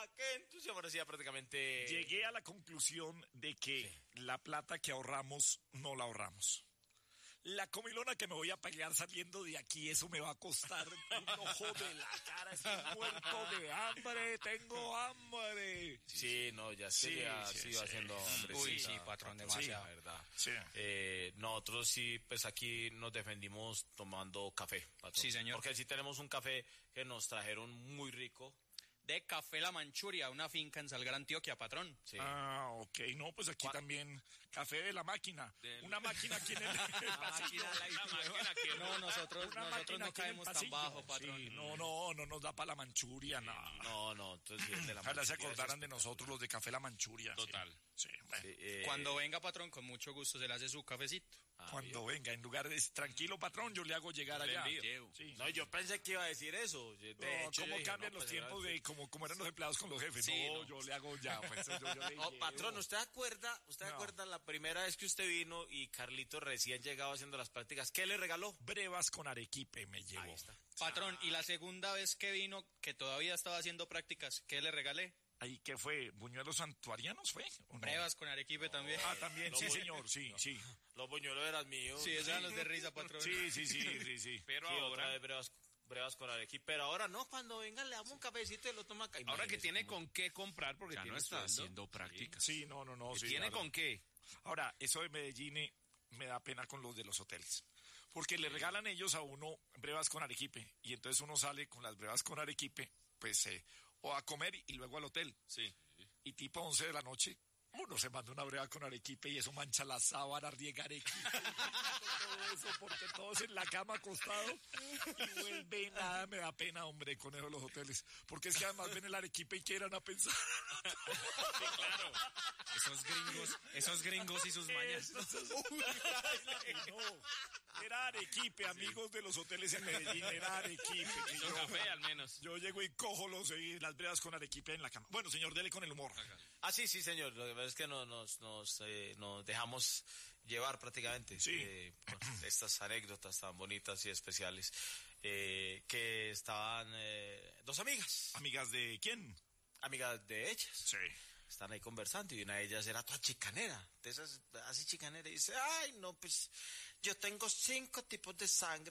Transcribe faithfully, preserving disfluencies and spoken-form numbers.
qué entusiasmo, parecía prácticamente... Llegué a la conclusión de que sí. La plata que ahorramos, no la ahorramos. La comilona que me voy a pagar saliendo de aquí, eso me va a costar un ojo de la cara. Estoy muerto de hambre, tengo hambre. Sí, no, ya sí, ya sí, sigo sí, haciendo hambre. Uy, sí, patrón, demasiado. Sí, verdad. Sí. Eh, nosotros sí, pues aquí nos defendimos tomando café, patrón. Sí, señor. Porque sí tenemos un café que nos trajeron muy rico. De Café La Manchuria, una finca en Salgar, Antioquia, patrón. Sí. Ah, ok. No, pues aquí ¿Cuál? También Café de la Máquina. Del... Una máquina aquí en el, el pasillo. Máquina, la, la máquina que no, nosotros, una nosotros no caemos tan bajo, patrón. Sí, no, no, no nos da para la Manchuria, sí, no. No, no, entonces de la Ojalá se acordaran de nosotros los de Café La Manchuria. Total. Sí, sí, bueno. sí eh... Cuando venga, patrón, con mucho gusto se le hace su cafecito. Ah, Cuando bien. venga, en lugar de tranquilo, patrón, yo le hago llegar le allá. Sí. No, yo pensé que iba a decir eso. De no, hecho, ¿cómo dije, cambian no, los pues, tiempos de como, como eran los empleados con los jefes? Sí, no, no, yo le hago ya. Pues, yo, yo le oh, patrón, ¿usted acuerda, usted no. acuerda la primera vez que usted vino y Carlito recién llegado haciendo las prácticas? ¿Qué le regaló? Brevas con arequipe me llevó. Ahí está. Patrón, ah. y la segunda vez que vino, que todavía estaba haciendo prácticas, ¿qué le regalé? ¿Ahí qué fue? ¿Buñuelos santuarianos fue? ¿O no? Brevas con arequipe no, también. Ah, también, no, sí, bu- señor, sí, no. sí. Los buñuelos eran míos. Sí, esos eran los de risa, patrón. Sí, sí, sí, sí, sí. Pero sí, ahora... otra vez brevas, brevas con arequipe. Pero ahora no, cuando vengan le damos un cafecito y lo toma acá. Ahora que tiene como... con qué comprar, porque ya no está sueldo. Haciendo prácticas. Sí, no, no, no. Sí, ¿Tiene claro. con qué? Ahora, eso de Medellín me da pena con los de los hoteles. Porque le regalan ellos a uno brevas con arequipe. Y entonces uno sale con las brevas con arequipe, pues, eh, o a comer y luego al hotel. Sí. Y tipo once de la noche, uno se manda una breva con arequipe y eso mancha la sábana, riega arequipe. Todo eso, porque todos en la cama acostados y vuelve nada, me da pena, hombre, con eso de los hoteles. Porque es que además ven el arequipe y quieran a pensar. Sí, claro. Esos gringos, esos gringos y sus mañas. No, era arequipe, amigos de los hoteles en Medellín, era arequipe. Que yo, café, al menos. Yo llego y cojo los, y las brevas con arequipe en la cama. Bueno, señor, dele con el humor. Ah, sí, sí, señor. Lo que pasa es que nos, nos, nos, eh, nos dejamos llevar prácticamente sí. eh, por estas anécdotas tan bonitas y especiales eh, que estaban eh, dos amigas. ¿Amigas de quién? Amigas de ellas. Sí. Están ahí conversando y una de ellas era toda chicanera, de esas así chicanera, y dice, ay no, pues yo tengo cinco tipos de sangre,